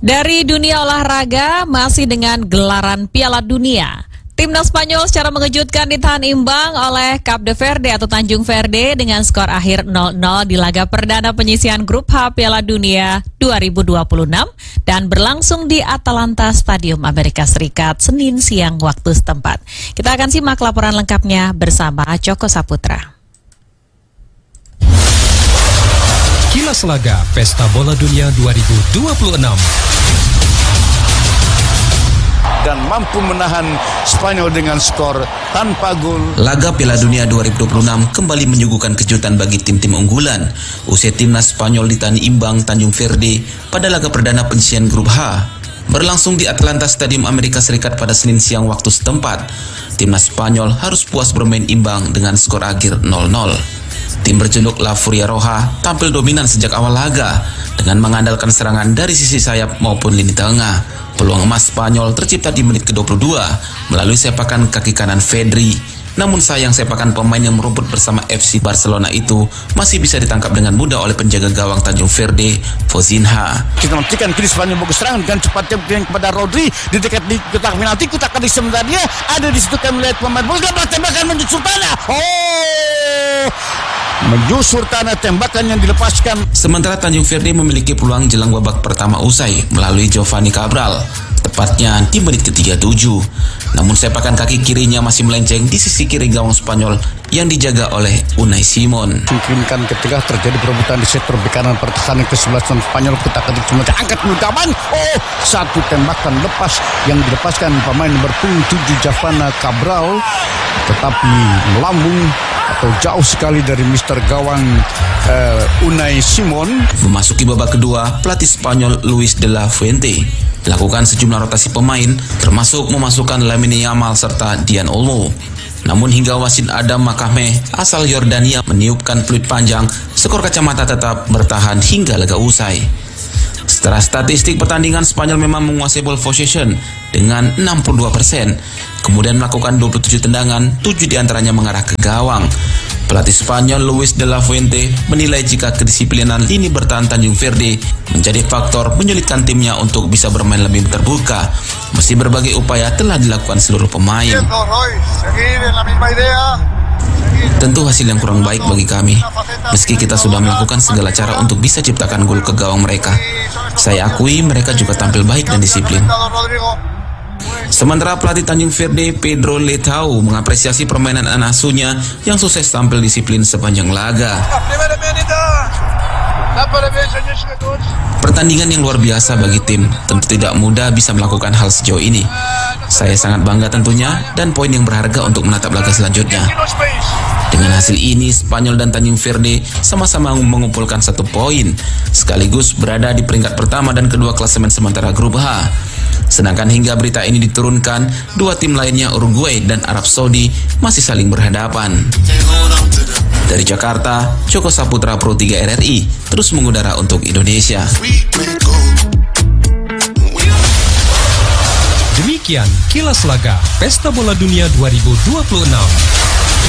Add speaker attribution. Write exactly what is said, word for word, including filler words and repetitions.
Speaker 1: Dari dunia olahraga, masih dengan gelaran Piala Dunia. Timnas Spanyol secara mengejutkan ditahan imbang oleh Cap de Verde atau Tanjung Verde dengan skor akhir nol nol di laga perdana penyisihan Grup H Piala Dunia dua ribu dua puluh enam dan berlangsung di Atalanta Stadium Amerika Serikat Senin siang waktu setempat. Kita akan simak laporan lengkapnya bersama Joko Saputra.
Speaker 2: Kilas Laga Pesta Bola Dunia dua ribu dua puluh enam.
Speaker 3: Dan mampu menahan Spanyol dengan skor tanpa gol.
Speaker 4: Laga Piala Dunia dua ribu dua puluh enam kembali menyuguhkan kejutan bagi tim-tim unggulan. Usai timnas Spanyol ditahan imbang Tanjung Verde pada laga perdana penyisihan Grup H berlangsung di Atlanta Stadium Amerika Serikat pada Senin siang waktu setempat. Timnas Spanyol harus puas bermain imbang dengan skor akhir nol nol. Tim berjuluk La Furia Roja tampil dominan sejak awal laga dengan mengandalkan serangan dari sisi sayap maupun lini tengah. Peluang emas Spanyol tercipta di menit ke dua puluh dua melalui sepakan kaki kanan Pedri. Namun sayang sepakan pemain yang merumput bersama F C Barcelona itu masih bisa ditangkap dengan mudah oleh penjaga gawang Tanjung Verde, Fozinha.
Speaker 3: Kita nantikan kini Spanyol bagus serangan dengan cepatnya kepada Rodri di dekat di kotak penalti, kotak di sebentar dia ada di situ kami melihat pemain bola tembakan menjusur tanah. Oh! Menjusur tanah tembakan yang dilepaskan.
Speaker 4: Sementara Tanjung Verde memiliki peluang jelang babak pertama usai melalui Giovanni Cabral, tepatnya di menit ke tiga puluh tujuh. Namun sepakan kaki kirinya masih melenceng di sisi kiri gawang Spanyol yang dijaga oleh Unai Simon.
Speaker 3: Mungkinkan ketika terjadi perebutan di sektor bek kanan pertahanan ke sebelah Spanyol, kita ketik cuma angkat utaman. Oh, satu tembakan lepas yang dilepaskan pemain nomor tujuh Giovanni Cabral, tetapi melambung atau jauh sekali dari Mister Gawang uh, Unai Simon.
Speaker 4: Memasuki babak kedua, pelatih Spanyol Luis de la Fuente melakukan sejumlah rotasi pemain, termasuk memasukkan Lamine Yamal serta Dian Olmo. Namun hingga wasit Adam Makahmeh asal Yordania meniupkan peluit panjang, skor kacamata tetap bertahan hingga laga usai. Secara statistik pertandingan, Spanyol memang menguasai ball possession dengan enam puluh dua persen. Kemudian melakukan dua puluh tujuh tendangan, tujuh diantaranya mengarah ke gawang. Pelatih Spanyol Luis de la Fuente menilai jika kedisiplinan lini bertahan Tanjung Verde menjadi faktor menyulitkan timnya untuk bisa bermain lebih terbuka, meski berbagai upaya telah dilakukan seluruh pemain. Tentu hasil yang kurang baik bagi kami, meski kita sudah melakukan segala cara untuk bisa ciptakan gol ke gawang mereka. Saya akui mereka juga tampil baik dan disiplin. Sementara pelatih Tanjung Verde Pedro Leitao mengapresiasi permainan anak asuhnya yang sukses tampil disiplin sepanjang laga. Pertandingan yang luar biasa bagi tim, tentu tidak mudah bisa melakukan hal sejauh ini. Saya sangat bangga tentunya dan poin yang berharga untuk menatap laga selanjutnya. Dengan hasil ini, Spanyol dan Tanjung Verde sama-sama mengumpulkan satu poin, sekaligus berada di peringkat pertama dan kedua klasemen sementara Grup H. Sedangkan hingga berita ini diturunkan, dua tim lainnya Uruguay dan Arab Saudi masih saling berhadapan. Dari Jakarta, Joko Saputra Pro tiga R R I terus mengudara untuk Indonesia.
Speaker 2: Demikian Kilas Laga Pesta Bola Dunia dua ribu dua puluh enam.